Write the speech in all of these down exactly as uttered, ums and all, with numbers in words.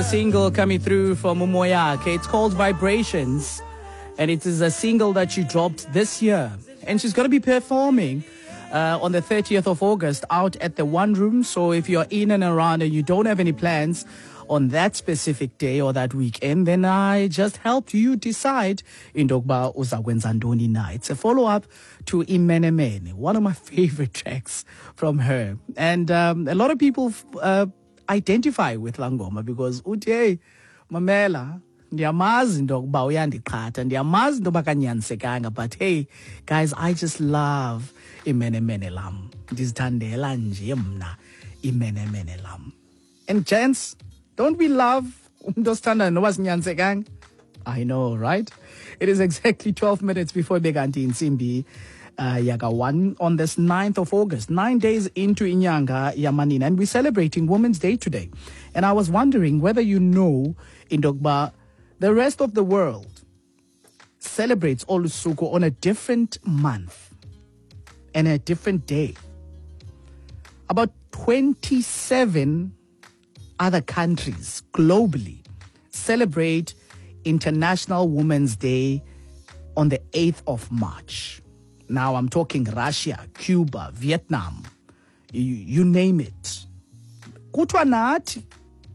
a single coming through from Umoyake. It's called Vibrations, and it is a single that she dropped this year. And she's going to be performing uh, on the thirtieth of August out at the One Room. So if you're in and around and you don't have any plans on that specific day or that weekend, then I just helped you decide into ukuba uzakwenza ntoni na. It's a follow-up to Imene Mene, one of my favorite tracks from her. And um, a lot of people uh, identify with Langoma because uthi hey mamela ndiyamazi into ukuba uyandiqhatha, ndiyamazi into uba kanyanyisekanga, but hey guys, I just love Imene Mene lam, ndizithandela nje mna Imene Mene lam. And gents, don't we love umuntu osithanda noba sinyanyisekanga? I know, right? It is exactly twelve minutes before Beganti Insimbi uh, Yaga one on this ninth of August, nine days into Inyanga Yamanina, and we're celebrating Women's Day today. And I was wondering whether you know, Indogba, the rest of the world celebrates Olusuku on a different month and a different day. About twenty-seven other countries globally celebrate International Women's Day on the eighth of March. Now I'm talking Russia, Cuba, Vietnam, you, you name it. Kutwa nathi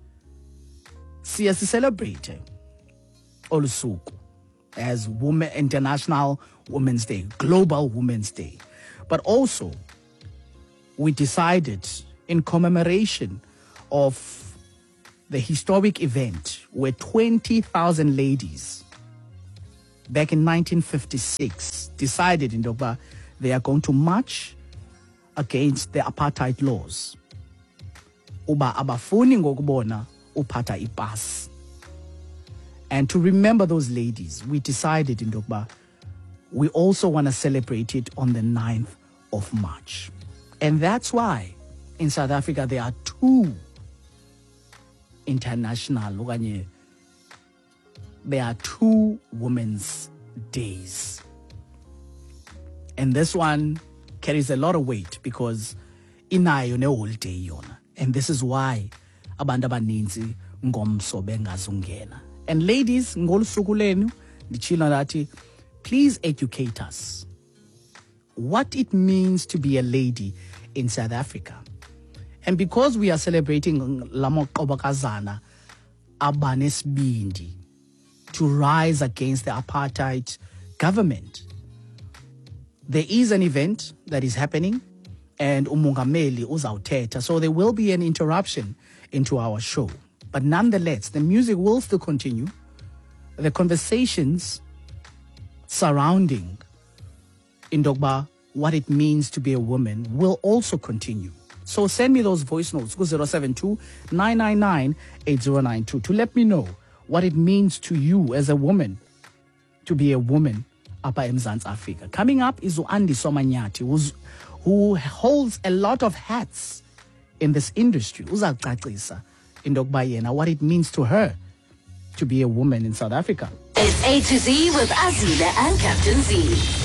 siya celebrate Olusuku as Women International Women's Day, Global Women's Day. But also we decided in commemoration of the historic event where twenty thousand ladies back in nineteen fifty-six decided in Doba they are going to march against the apartheid laws. Uba abafuni ngokubona uphatha ipasi. And to remember those ladies, we decided in Doba we also want to celebrate it on the ninth of March. And that's why in South Africa there are two international, there are two Women's Days. And this one carries a lot of weight because inayo ne whole day yona. And this is why abantu abaninzi ngomso bengazungena. And ladies, ngolusuku lenu ndichila nathi, please educate us what it means to be a lady in South Africa. And because we are celebrating Lamoqobakazana Abanesbindi to rise against the apartheid government, there is an event that is happening and umungameli uzawuthetha. So there will be an interruption into our show. But nonetheless, the music will still continue. The conversations surrounding Indogba, what it means to be a woman, will also continue. So send me those voice notes, go zero seven two, nine nine nine, eight zero nine two, to let me know what it means to you as a woman to be a woman up in Mzansi Africa. Coming up is Uandi Somanyati, who's, who holds a lot of hats in this industry. Uzaqaqisa indogba yena what it means to her to be a woman in South Africa. It's A to Z with Azila and Captain Z.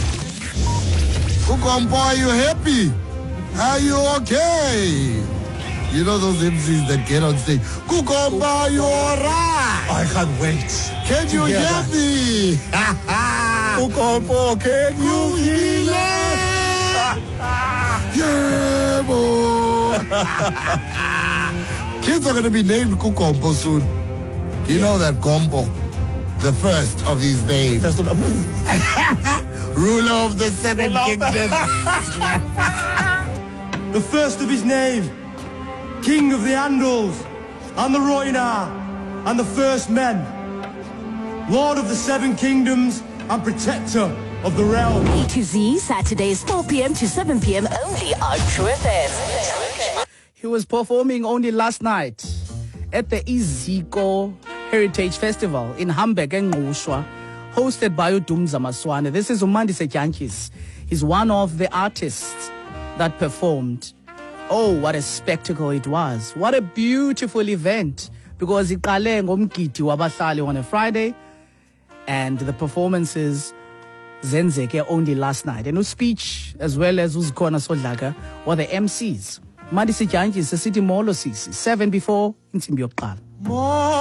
Kukombo, are you happy? Are you okay? You know those M Cs that get on stage. Kukombo, are you alright? I can't wait. Can you hear, hear me? Kukombo, can you hear me? Yeah, boy. Kids are going to be named Kukombo soon. You know that Kombo, the first of these names. Ruler of the seven kingdoms. The first of his name, King of the Andals, and the Roina, and the first men, Lord of the seven kingdoms, and protector of the realm. A to Z, Saturdays four p.m. to seven p.m. only on True F M. He was performing only last night at the Iziko Heritage Festival in Hamburg and Ngushwa, hosted by Udumza Maswane. This is Umandi Setyankis. He's one of the artists that performed. Oh, what a spectacle it was. What a beautiful event. Because iqale ngomgidi wabahlali on a Friday, and the performances zenzeke only last night. And no speech as well as uzikhona Sodlaka were the M Cs. Umandi Setyankis, City Molo Sisi, seven before insimbi yokuqala.